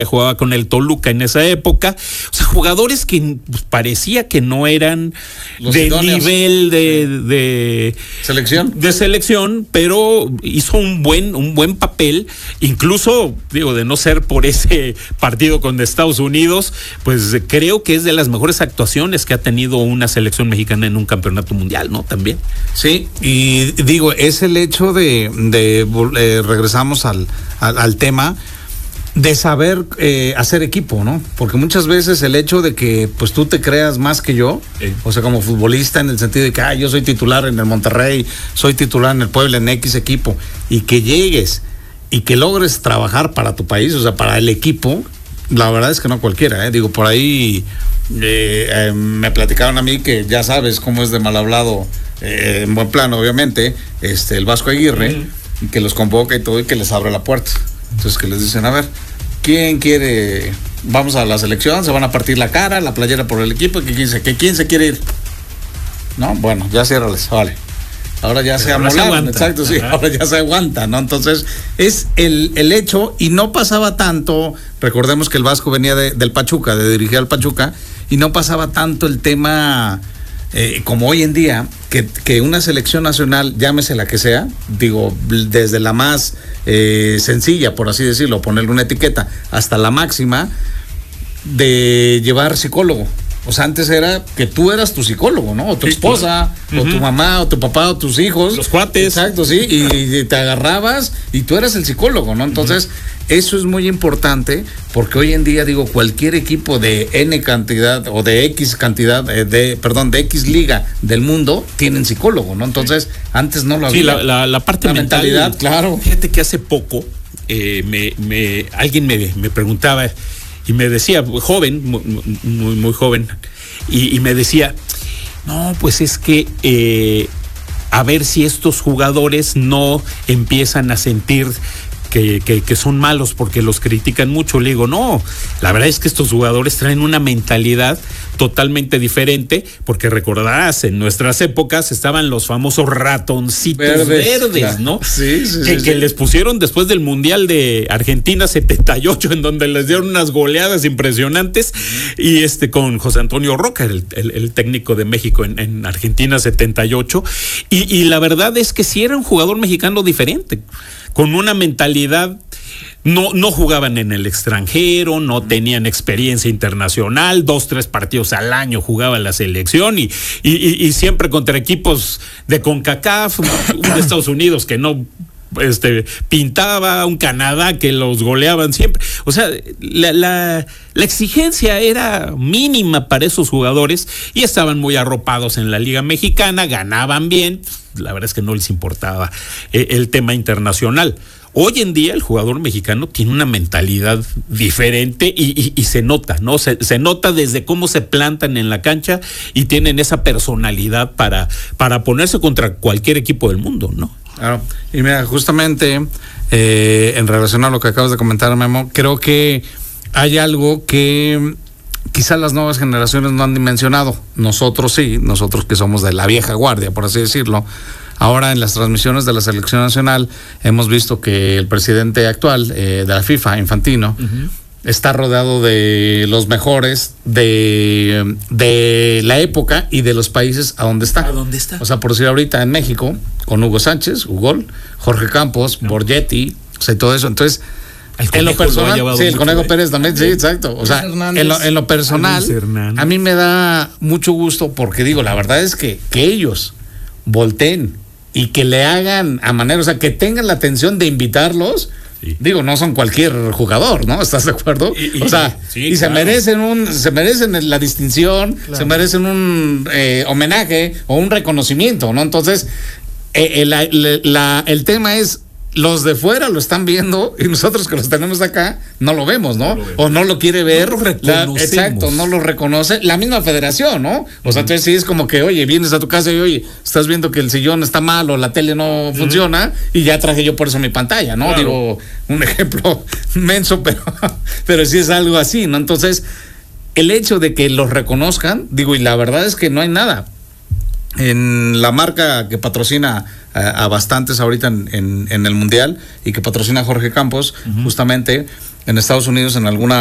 jugaba con el Toluca en esa época, o sea, jugadores que pues, parecía que no eran los de idóneos. nivel de selección, pero hizo un buen papel, incluso digo, de no ser por ese partido con Estados Unidos, pues creo que es de las mejores actuaciones que ha tenido una selección mexicana en un campeonato mundial, ¿no? También. Sí, y digo, es el hecho regresamos al tema de saber hacer equipo, ¿no? Porque muchas veces el hecho de que pues tú te creas más que yo, o sea, como futbolista, en el sentido de que yo soy titular en el Monterrey, soy titular en el Puebla, en X equipo, y que llegues y que logres trabajar para tu país, o sea, para el equipo, la verdad es que no cualquiera, digo, por ahí me platicaron a mí que ya sabes cómo es de mal hablado, en buen plano, obviamente, el Vasco Aguirre, y que los convoca y todo, y que les abre la puerta. Entonces que les dicen, a ver, ¿quién quiere? Vamos a la selección, se van a partir la cara, la playera por el equipo, que quién se quiere ir. No, bueno, ya ciérrales, vale. Ahora ya se amolaron, exacto, sí, ahora ya se aguanta, ¿no? Entonces, es el hecho, y no pasaba tanto, recordemos que el Vasco venía del Pachuca, de dirigir al Pachuca, y no pasaba tanto el tema como hoy en día, que una selección nacional, llámese la que sea, digo, desde la más sencilla, por así decirlo, ponerle una etiqueta, hasta la máxima, de llevar psicólogo. O sea, antes era que tú eras tu psicólogo, ¿no? O tu esposa, o tu mamá, o tu papá, o tus hijos. Los cuates. Exacto, sí, y te agarrabas y tú eras el psicólogo, ¿no? Entonces, eso es muy importante porque hoy en día, digo, cualquier equipo de N cantidad o de X cantidad, de X liga del mundo, tienen psicólogo, ¿no? Entonces, antes no lo había. Sí, la parte la mental, mentalidad, claro. Fíjate que hace poco alguien me preguntaba y me decía, joven, muy joven, y me decía, no, pues es que a ver si estos jugadores no empiezan a sentir que son malos porque los critican mucho. Le digo, no, la verdad es que estos jugadores traen una mentalidad totalmente diferente, porque recordarás, en nuestras épocas estaban los famosos ratoncitos verdes, ¿no? Sí, que les pusieron después del Mundial de Argentina 78, en donde les dieron unas goleadas impresionantes, y con José Antonio Roca, el técnico de México en Argentina 78, y la verdad es que sí era un jugador mexicano diferente, con una mentalidad. No jugaban en el extranjero, no tenían experiencia internacional, 2-3 partidos al año jugaba la selección y siempre contra equipos de CONCACAF, un de Estados Unidos que no pintaba, un Canadá que los goleaban siempre. O sea, la exigencia era mínima para esos jugadores y estaban muy arropados en la Liga Mexicana, ganaban bien, la verdad es que no les importaba el tema internacional. Hoy en día el jugador mexicano tiene una mentalidad diferente y se nota, ¿no? Se nota desde cómo se plantan en la cancha y tienen esa personalidad para ponerse contra cualquier equipo del mundo, ¿no? Claro. Y mira, justamente en relación a lo que acabas de comentar, Memo, creo que hay algo que quizás las nuevas generaciones no han dimensionado. Nosotros sí, nosotros que somos de la vieja guardia, por así decirlo. Ahora en las transmisiones de la selección nacional hemos visto que el presidente actual de la FIFA, Infantino, está rodeado de los mejores de la época y de los países a donde está. ¿A dónde está? O sea, por decir ahorita en México, con Hugo Sánchez, Hugo, Jorge Campos, Borgetti, o sea, todo eso. Entonces, en lo personal, sí, el Conejo Pérez también, sí, exacto. O sea, en lo personal, a mí me da mucho gusto porque digo, la verdad es que ellos volteen y que le hagan a manera, o sea, que tengan la atención de invitarlos. Sí. Digo, no son cualquier jugador, ¿no? ¿Estás de acuerdo? O sea, y se merecen la distinción, se merecen un homenaje o un reconocimiento, ¿no? Entonces, el tema es, los de fuera lo están viendo y nosotros que los tenemos acá no lo vemos, ¿no? O no lo quiere ver. No lo reconocemos. Exacto, no lo reconoce. La misma federación, ¿no? O sea, entonces sí es como que, oye, vienes a tu casa y, oye, estás viendo que el sillón está mal o la tele no funciona y ya traje yo por eso mi pantalla, ¿no? Claro. Digo, un ejemplo menso, pero sí es algo así, ¿no? Entonces, el hecho de que los reconozcan, digo, y la verdad es que no hay nada. En la marca que patrocina a bastantes ahorita en el Mundial y que patrocina Jorge Campos, justamente en Estados Unidos en alguna